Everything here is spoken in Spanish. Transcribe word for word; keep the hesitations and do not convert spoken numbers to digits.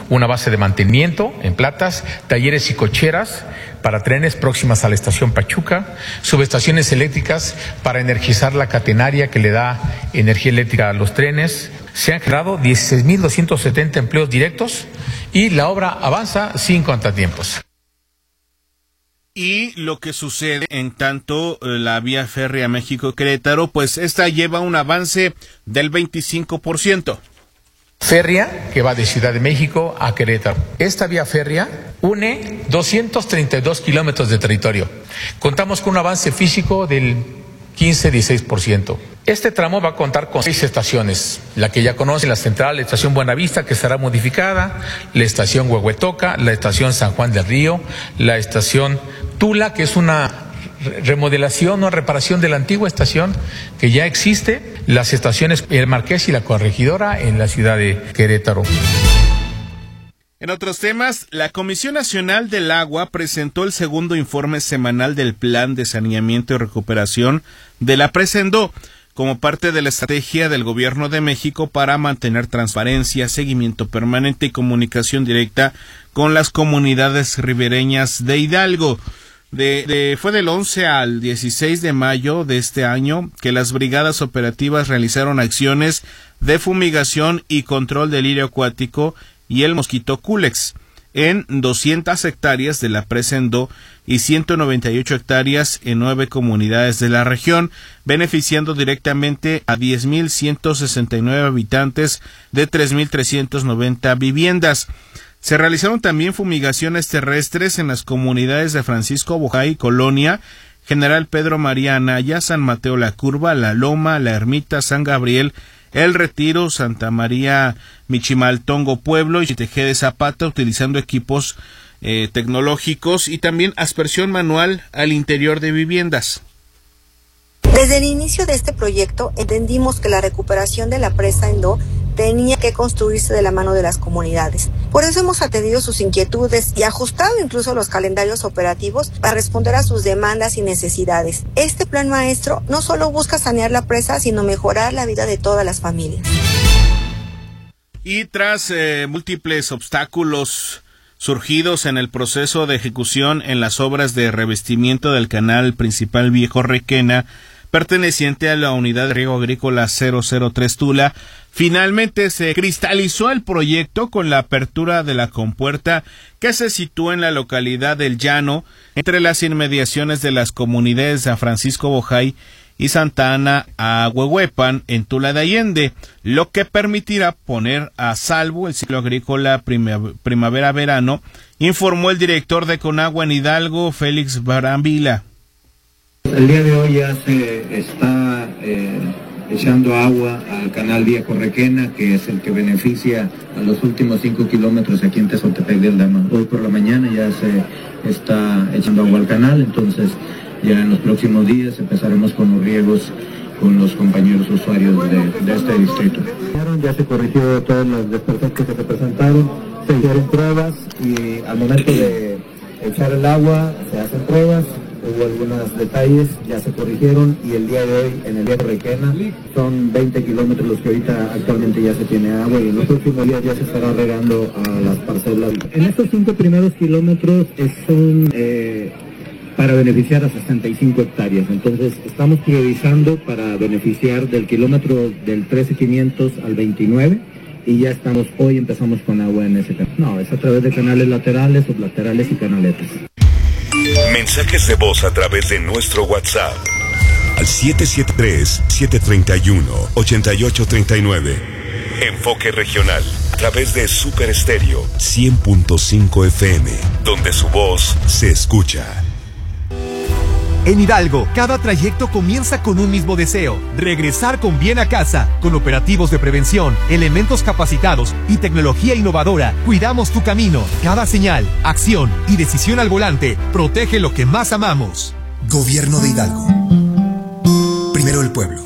una base de mantenimiento en Platas, talleres y cocheras para trenes próximas a la estación Pachuca, subestaciones eléctricas para energizar la catenaria que le da energía eléctrica a los trenes. Se han generado dieciséis mil doscientos setenta empleos directos y la obra avanza sin contratiempos. Y lo que sucede en tanto la vía férrea México-Querétaro, pues esta lleva un avance del veinticinco por ciento. Férrea que va de Ciudad de México a Querétaro. Esta vía férrea une doscientos treinta y dos kilómetros de territorio. Contamos con un avance físico del quince a dieciséis por ciento. Este tramo va a contar con seis estaciones, la que ya conocen, la central, la estación Buenavista, que será modificada, la estación Huehuetoca, la estación San Juan del Río, la estación Tula, que es una remodelación o reparación de la antigua estación que ya existe, las estaciones El Marqués y la Corregidora en la ciudad de Querétaro. En otros temas, la Comisión Nacional del Agua presentó el segundo informe semanal del Plan de Saneamiento y Recuperación de la Presendó, como parte de la estrategia del Gobierno de México para mantener transparencia, seguimiento permanente y comunicación directa con las comunidades ribereñas de Hidalgo. De, de, fue del once al dieciséis de mayo de este año que las brigadas operativas realizaron acciones de fumigación y control del lirio acuático y el mosquito Culex en doscientas hectáreas de la Presendó y ciento noventa y ocho hectáreas en nueve comunidades de la región, beneficiando directamente a diez mil ciento sesenta y nueve habitantes de tres mil trescientas noventa viviendas. Se realizaron también fumigaciones terrestres en las comunidades de Francisco Bojay, Colonia, General Pedro María Anaya, San Mateo La Curva, La Loma, La Ermita, San Gabriel, El Retiro, Santa María Michimaltongo Pueblo y Tejeda de Zapata, utilizando equipos eh, tecnológicos y también aspersión manual al interior de viviendas. Desde el inicio de este proyecto entendimos que la recuperación de la presa Endó tenía que construirse de la mano de las comunidades. Por eso hemos atendido sus inquietudes y ajustado incluso los calendarios operativos para responder a sus demandas y necesidades. Este plan maestro no solo busca sanear la presa, sino mejorar la vida de todas las familias. Y tras eh, múltiples obstáculos surgidos en el proceso de ejecución en las obras de revestimiento del canal principal Viejo Requena, perteneciente a la Unidad de Riego Agrícola cero cero tres Tula, finalmente se cristalizó el proyecto con la apertura de la compuerta que se sitúa en la localidad del Llano, entre las inmediaciones de las comunidades de San Francisco Bojay y Santa Ana a Huehuepan, en Tula de Allende, lo que permitirá poner a salvo el ciclo agrícola primavera-verano, informó el director de Conagua en Hidalgo, Félix Barambila. El día de hoy ya se está eh, echando agua al canal Viejo Requena, que es el que beneficia a los últimos cinco kilómetros aquí en Tezotepec del Dama. Hoy por la mañana ya se está echando agua al canal, entonces ya en los próximos días empezaremos con los riegos con los compañeros usuarios de, de este distrito. Ya se corrigió todos los desperfectos que se presentaron, se hicieron pruebas y al momento de echar el agua se hacen pruebas. Hubo algunos detalles, ya se corrigieron y el día de hoy en el Viejo Requena son veinte kilómetros los que ahorita actualmente ya se tiene agua y en los próximos días ya se estará regando a las parcelas. En estos cinco primeros kilómetros son eh, para beneficiar a sesenta y cinco hectáreas, entonces estamos priorizando para beneficiar del kilómetro del trece quinientos al veintinueve y ya estamos, hoy empezamos con agua en ese canal. No, es a través de canales laterales, sublaterales y canaletas. Mensajes de voz a través de nuestro WhatsApp al siete siete tres, siete tres uno, ocho ocho tres nueve. Enfoque Regional a través de Super Estéreo cien punto cinco F M, donde su voz se escucha. En Hidalgo, cada trayecto comienza con un mismo deseo: regresar con bien a casa. Con operativos de prevención, elementos capacitados y tecnología innovadora, cuidamos tu camino. Cada señal, acción y decisión al volante protege lo que más amamos. Gobierno de Hidalgo. Primero el pueblo.